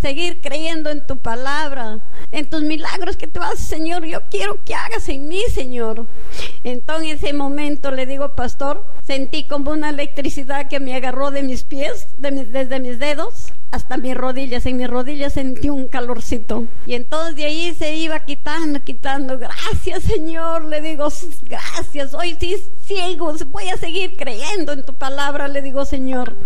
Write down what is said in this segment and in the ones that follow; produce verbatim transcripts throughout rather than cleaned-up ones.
seguir creyendo en tu palabra, en tus milagros que tú haces, Señor. Yo quiero que hagas en mí, Señor. Entonces en ese momento le digo, pastor, sentí como una electricidad que me agarró de mis pies, de mis, desde mis dedos hasta mis rodillas. En mis rodillas sentí un calorcito. Y entonces de ahí se iba quitando, quitando. Gracias, Señor, le digo, gracias. Hoy sí ciego, voy a seguir creyendo en tu palabra, le digo, Señor.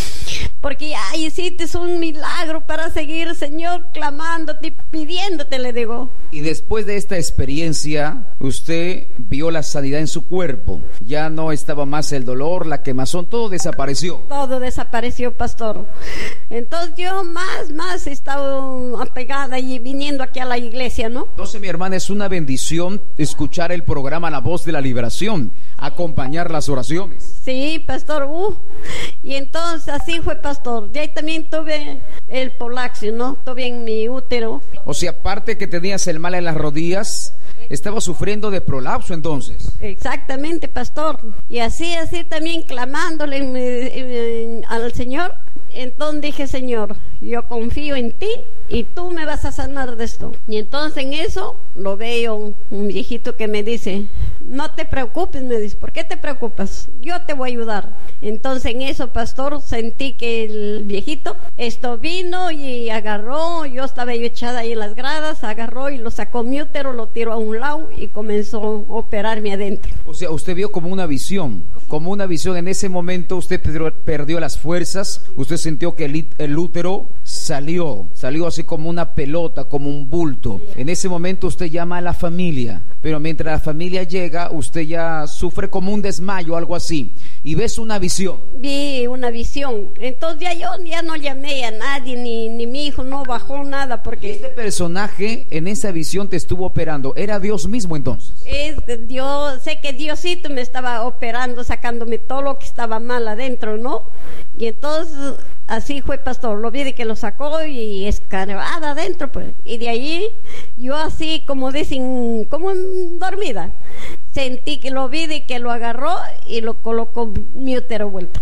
Porque ya hiciste un milagro para seguir, Señor, clamándote y pidiéndote, le digo. Y después de esta experiencia, usted vio la sanidad en su cuerpo. Ya no estaba más el dolor, la quemazón, todo desapareció. Todo desapareció, pastor. Entonces yo más, más he estado apegada y viniendo aquí a la iglesia, ¿no? Entonces, mi hermana, es una bendición escuchar el programa La Voz de la Liberación, acompañar las oraciones. Sí, pastor. Uh. Y entonces así fue, pastor. De ahí también tuve el prolapso, ¿no? Tuve en mi útero. O sea, aparte que tenías el mal en las rodillas, estaba sufriendo de prolapso entonces. Exactamente, pastor. Y así, así también clamándole en, en, en, al Señor. Entonces dije, Señor, yo confío en ti y tú me vas a sanar de esto. Y entonces en eso lo veo un viejito que me dice, no te preocupes, me dice, ¿por qué te preocupas? Yo te voy a ayudar. Entonces en eso, pastor, sentí que el viejito, esto vino y agarró, yo estaba echada ahí en las gradas, agarró y lo sacó mi útero, lo tiró a un lado y comenzó a operarme adentro. O sea, usted vio como una visión, como una visión. En ese momento usted perdió, perdió las fuerzas, usted sintió que el, el útero salió, salió así como una pelota, como un bulto. En ese momento usted llama a la familia, pero mientras la familia llega, usted ya sufre como un desmayo, algo así, y ves una visión. Vi una visión. Entonces ya yo ya no llamé a nadie, ni, ni mi hijo no bajó nada, porque este personaje en esa visión te estuvo operando, ¿era Dios mismo entonces? Es Dios, sé que Diosito me estaba operando, sacándome todo lo que estaba mal adentro, ¿no? Y entonces así fue, pastor, lo vi de que lo sacó y escarbada adentro, pues. Y de ahí yo así como dicen, como dormida, sentí que lo vi de que lo agarró y lo colocó mi útero vuelto.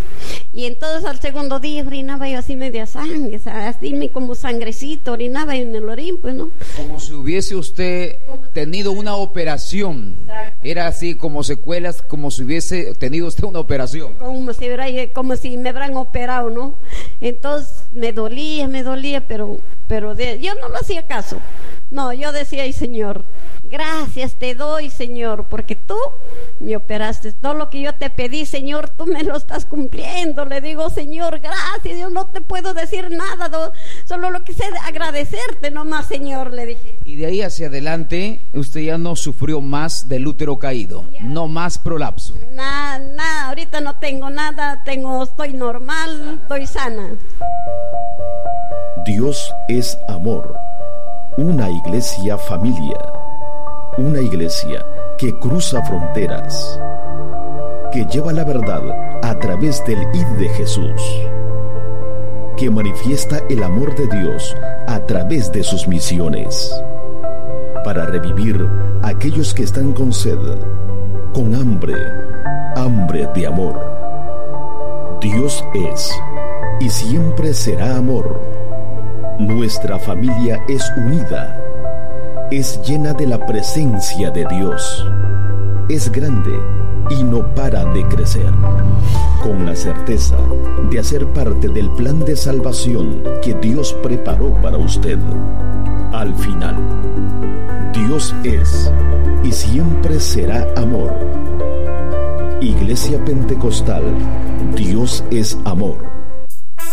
Y entonces al segundo día orinaba yo así media sangre, así como sangrecito, orinaba en el orín, pues, ¿no? Como si hubiese usted tenido una operación. Era así como secuelas, como si hubiese tenido usted una operación. Como si, como si me hubieran operado, ¿no? Entonces me dolía, me dolía, pero, pero de, yo no lo hacía caso. No, yo decía, ay, Señor, gracias te doy, Señor, porque tú me operaste. Todo lo que yo te pedí, Señor, tú me lo estás cumpliendo. Le digo, Señor, gracias. Yo no te puedo decir nada, no, solo lo que sé agradecerte nomás, Señor, le dije. Y de ahí hacia adelante, usted ya no sufrió más del útero caído, ya. No más prolapso. Nada, nada, ahorita no tengo nada, tengo, estoy normal, estoy sana. Dios es amor. Una iglesia familia, una iglesia que cruza fronteras, que lleva la verdad a través del id de Jesús, que manifiesta el amor de Dios a través de sus misiones, para revivir a aquellos que están con sed, con hambre, hambre de amor. Dios es y siempre será amor. Nuestra familia es unida, es llena de la presencia de Dios, es grande y no para de crecer, con la certeza de hacer parte del plan de salvación que Dios preparó para usted. Al final, Dios es y siempre será amor. Iglesia Pentecostal, Dios es amor.